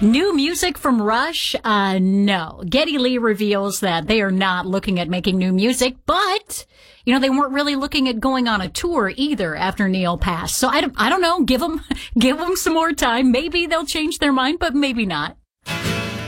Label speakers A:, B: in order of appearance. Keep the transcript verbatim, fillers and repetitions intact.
A: New music from Rush? Uh, no. Geddy Lee reveals that they are not looking at making new music, but, you know, they weren't really looking at going on a tour either after Neil passed. So I don't, I don't know. Give them, give them some more time. Maybe they'll change their mind, but maybe not.